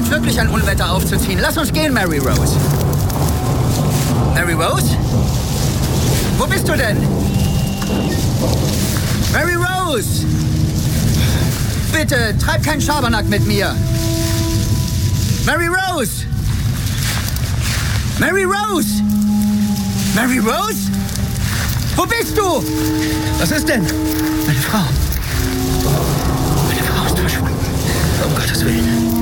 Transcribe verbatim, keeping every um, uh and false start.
scheint wirklich ein Unwetter aufzuziehen. Lass uns gehen, Mary Rose. Mary Rose? Wo bist du denn? Mary Rose! Bitte, treib keinen Schabernack mit mir. Mary Rose! Mary Rose! Mary Rose? Wo bist du? Was ist denn? Meine Frau. Meine Frau ist verschwunden. Um Gottes Willen.